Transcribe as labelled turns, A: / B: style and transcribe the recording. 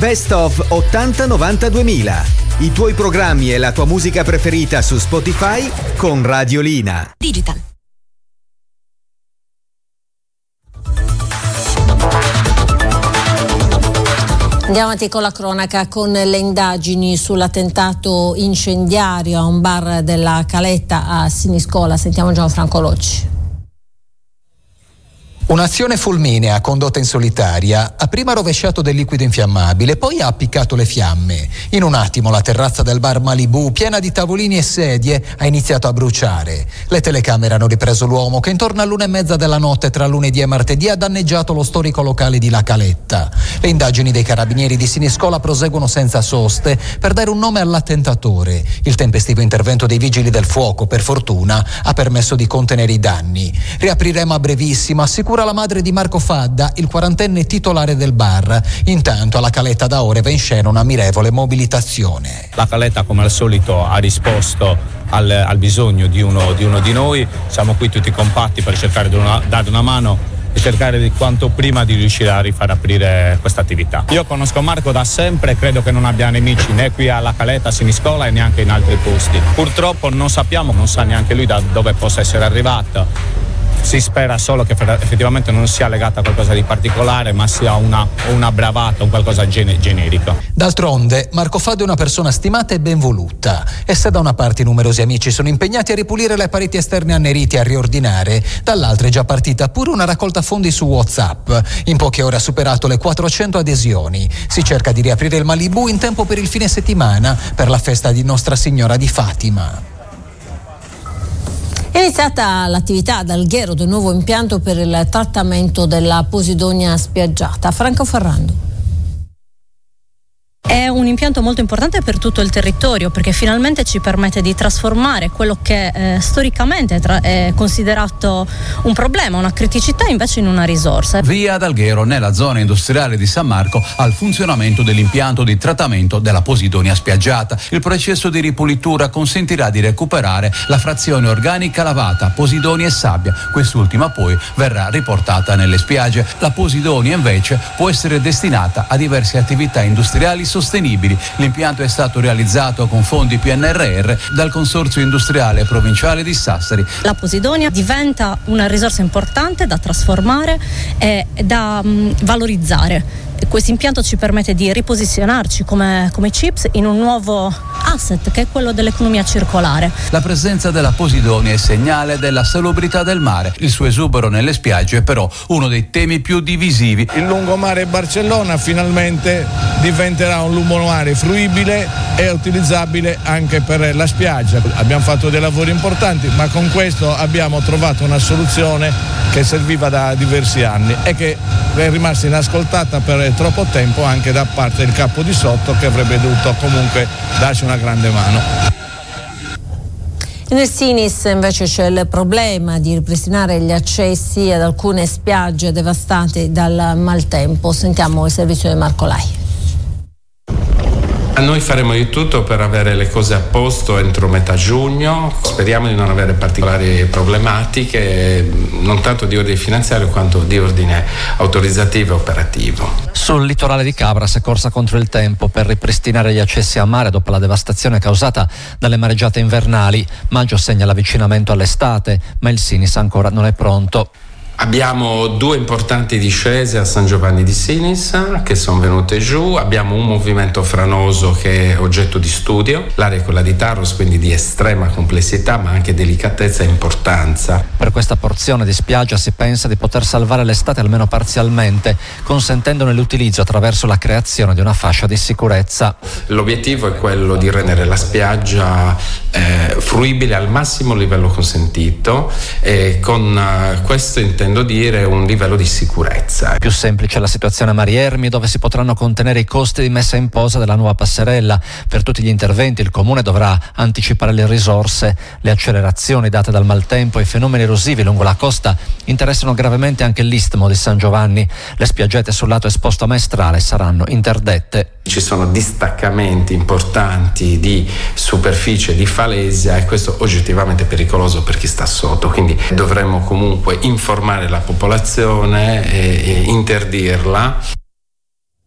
A: Best of 80-90-2000. I tuoi programmi e la tua musica preferita su Spotify con Radiolina.
B: Digital.
C: Andiamo avanti con la cronaca, con le indagini sull'attentato incendiario a un bar della Caletta a Siniscola. Sentiamo Gianfranco Locci.
D: Un'azione fulminea condotta in solitaria ha prima rovesciato del liquido infiammabile, poi ha appiccato le fiamme. In un attimo la terrazza del bar Malibu, piena di tavolini e sedie, ha iniziato a bruciare. Le telecamere hanno ripreso l'uomo che intorno all'1:30 della notte tra lunedì e martedì ha danneggiato lo storico locale di La Caletta. Le indagini dei carabinieri di Siniscola proseguono senza soste per dare un nome all'attentatore. Il tempestivo intervento dei vigili del fuoco, per fortuna, ha permesso di contenere i danni. Riapriremo a brevissimo, assicura la madre di Marco Fadda, il 40enne titolare del bar. Intanto alla Caletta da ore va in scena una mirevole mobilitazione.
E: La Caletta, come al solito, ha risposto al bisogno di uno di noi. Siamo qui tutti compatti per cercare di dare una mano e cercare di quanto prima di riuscire a rifar aprire questa attività. Io conosco Marco da sempre e credo che non abbia nemici né qui alla Caletta, a Siniscola e neanche in altri posti. Purtroppo non sappiamo, non sa neanche lui da dove possa essere arrivato. Si spera solo che effettivamente non sia legata a qualcosa di particolare, ma sia una bravata, un qualcosa generico.
D: D'altronde, Marco Fadda è una persona stimata e ben voluta. E se da una parte i numerosi amici sono impegnati a ripulire le pareti esterne annerite e a riordinare, dall'altra è già partita pure una raccolta fondi su WhatsApp. In poche ore ha superato le 400 adesioni. Si cerca di riaprire il Malibu in tempo per il fine settimana, per la festa di Nostra Signora di Fatima.
C: È iniziata l'attività ad Alghero del nuovo impianto per il trattamento della posidonia spiaggiata. Franco Ferrando.
F: È un impianto molto importante per tutto il territorio perché finalmente ci permette di trasformare quello che storicamente è considerato un problema, una criticità, invece in una risorsa.
G: Via ad Alghero, nella zona industriale di San Marco, al funzionamento dell'impianto di trattamento della posidonia spiaggiata. Il processo di ripulitura consentirà di recuperare la frazione organica lavata, posidonia e sabbia. Quest'ultima poi verrà riportata nelle spiagge. La posidonia invece può essere destinata a diverse attività industriali sostenibili. L'impianto è stato realizzato con fondi PNRR dal Consorzio Industriale Provinciale di Sassari.
F: La posidonia diventa una risorsa importante da trasformare e da valorizzare. Questo impianto ci permette di riposizionarci come CIPS in un nuovo asset che è quello dell'economia circolare.
G: La presenza della posidonia è segnale della salubrità del mare. Il suo esubero nelle spiagge è però uno dei temi più divisivi.
H: Il lungomare Barcellona finalmente diventerà un lungomare fruibile e utilizzabile anche per la spiaggia. Abbiamo fatto dei lavori importanti, ma con questo abbiamo trovato una soluzione che serviva da diversi anni e che è rimasta inascoltata per troppo tempo anche da parte del capo di sotto, che avrebbe dovuto comunque darci una grande mano.
C: Nel Sinis invece c'è il problema di ripristinare gli accessi ad alcune spiagge devastate dal maltempo. Sentiamo il servizio di Marco Lai.
I: Noi faremo di tutto per avere le cose a posto entro metà giugno. Speriamo di non avere particolari problematiche, non tanto di ordine finanziario quanto di ordine autorizzativo e operativo.
J: Sul litorale di Cabras è corsa contro il tempo per ripristinare gli accessi a mare dopo la devastazione causata dalle mareggiate invernali. Maggio segna l'avvicinamento all'estate, ma il Sinis ancora non è pronto.
I: Abbiamo 2 importanti discese a San Giovanni di Sinis che sono venute giù, abbiamo un movimento franoso che è oggetto di studio, l'area è quella di Tarros, quindi di estrema complessità ma anche delicatezza e importanza.
J: Per questa porzione di spiaggia si pensa di poter salvare l'estate almeno parzialmente, consentendone l'utilizzo attraverso la creazione di una fascia di sicurezza.
I: L'obiettivo è quello di rendere la spiaggia fruibile al massimo livello consentito e con questo intendo dire un livello di sicurezza.
J: Più semplice la situazione a Mariermi, dove si potranno contenere i costi di messa in posa della nuova passerella. Per tutti gli interventi il Comune dovrà anticipare le risorse. Le accelerazioni date dal maltempo e i fenomeni erosivi lungo la costa interessano gravemente anche l'Istmo di San Giovanni. Le spiaggette sul lato esposto a Maestrale saranno interdette.
I: Ci sono distaccamenti importanti di superficie di falesia e questo oggettivamente è pericoloso per chi sta sotto, quindi dovremmo comunque informare la popolazione e interdirla.